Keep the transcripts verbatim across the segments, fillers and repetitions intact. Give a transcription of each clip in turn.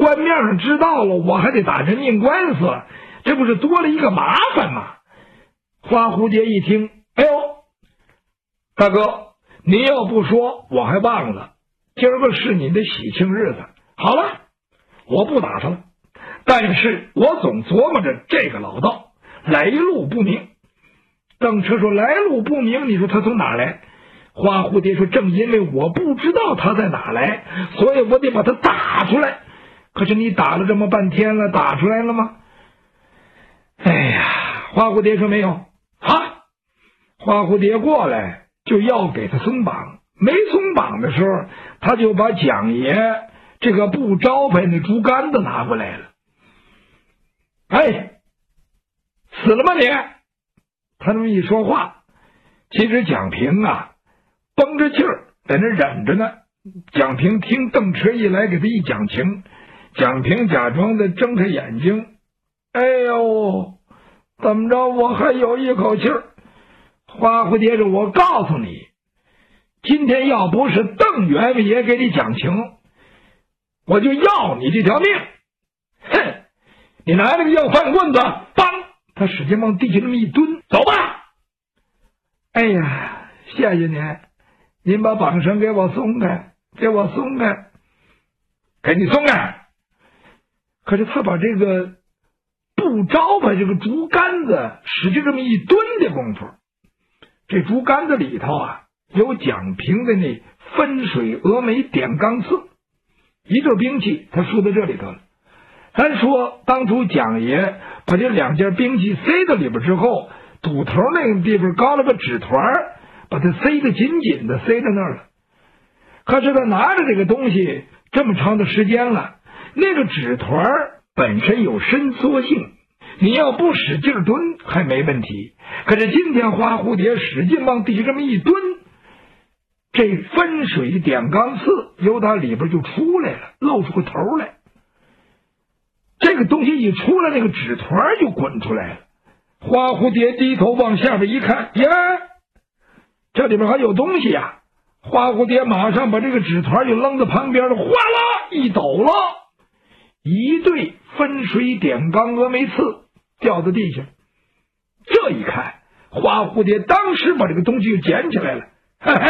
官面上知道了，我还得打人命官司，这不是多了一个麻烦吗？花蝴蝶一听，哎呦，大哥，你要不说我还忘了，今儿个是你的喜庆日子。好了，我不打他了，但是我总琢磨着这个老道来路不明。邓车说来路不明，你说他从哪来？花蝴蝶说正因为我不知道他在哪来，所以我得把他打出来。可是你打了这么半天了，打出来了吗？哎呀，花蝴蝶说没有啊。花蝴蝶过来就要给他松绑，没松绑的时候，他就把蒋爷这个不招牌那竹竿子拿过来了。哎，死了吗你？他这么一说话，其实蒋平啊绷着劲儿在那忍着呢。蒋平听邓车一来，给他一讲情，蒋平假装的睁开眼睛，哎呦，怎么着我还有一口气儿。花蝴蝶说我告诉你，今天要不是邓员外爷给你讲情，我就要你这条命。哼，你拿那个要饭棍子，梆，他使劲往地下这么一蹲，走吧。哎呀，谢谢您，您把绑绳给我松开，给我松开，给你松开。可是他把这个不招牌这个竹竿子使劲这么一蹲的功夫，这竹竿子里头啊有蒋平的那分水峨眉点钢刺，一对兵器他输到这里头了。咱说当初蒋爷把这两件兵器塞到里边之后，堵头那个地方高了个纸团，把它塞得紧紧的塞在那儿了。可是他拿着这个东西这么长的时间了，那个纸团本身有伸缩性，你要不使劲蹲还没问题，可是今天花蝴蝶使劲往地下这么一蹲，这分水点钢刺由它里边就出来了，露出个头来。这个东西一出来，那个纸团就滚出来了。花蝴蝶低头往下边一看，耶，这里边还有东西呀！花蝴蝶马上把这个纸团就扔在旁边了，哗啦一抖了，一对分水点钢峨眉刺掉在地下。这一看，花蝴蝶当时把这个东西就捡起来了。嘿嘿，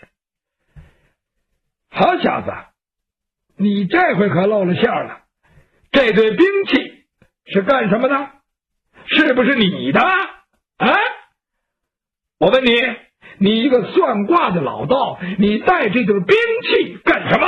好小子，你这回可露了馅了。这对兵器是干什么的？是不是你的啊？我问你，你一个算卦的老道，你带这对兵器干什么？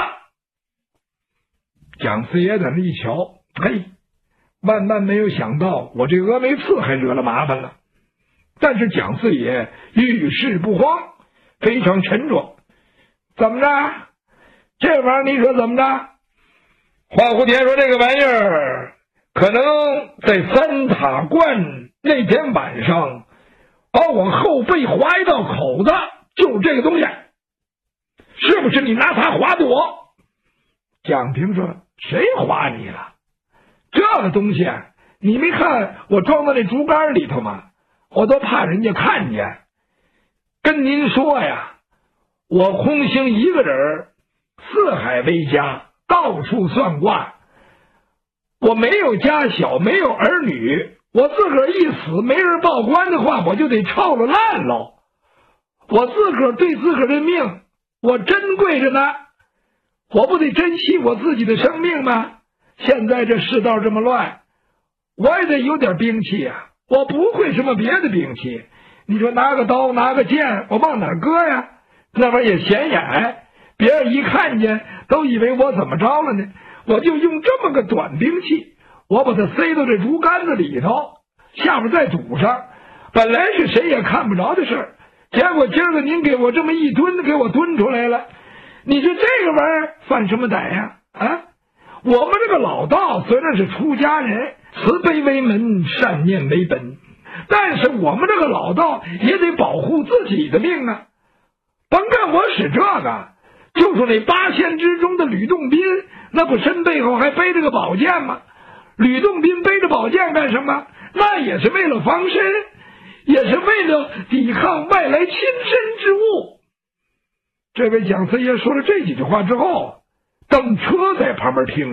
蒋四爷在那一瞧，嘿，万万没有想到我这峨眉刺还惹了麻烦了。但是蒋四爷遇事不慌，非常沉着。怎么着？这玩意儿你说怎么着？花蝴蝶说这个玩意儿可能在三塔观那天晚上把我后背划一道口子，就是这个东西，是不是你拿它划的我？蒋平说谁划你了？这个东西你没看我装到那竹竿里头吗？我都怕人家看见。跟您说呀，我空行一个人，四海为家，到处算卦，我没有家小，没有儿女，我自个儿一死没人报官的话，我就得臭了烂喽。我自个儿对自个儿的命我珍贵着呢，我不得珍惜我自己的生命吗？现在这世道这么乱，我也得有点兵器啊，我不会什么别的兵器，你说拿个刀拿个剑我往哪儿搁呀？那玩意儿也显眼，别人一看见都以为我怎么着了呢？我就用这么个短兵器，我把它塞到这竹竿子里头，下边再堵上，本来是谁也看不着的事儿，结果今儿个您给我这么一蹲，给我蹲出来了。你说这个玩意儿犯什么歹呀？啊，我们这个老道虽然是出家人，慈悲为门，善念为本，但是我们这个老道也得保护自己的命啊。甭看我使这个，就说那八仙之中的吕洞宾，那不身背后还背着个宝剑吗？吕洞宾背着宝剑干什么？那也是为了防身，也是为了抵抗外来侵身之物。这位蒋四爷说了这几句话之后，邓车在旁边听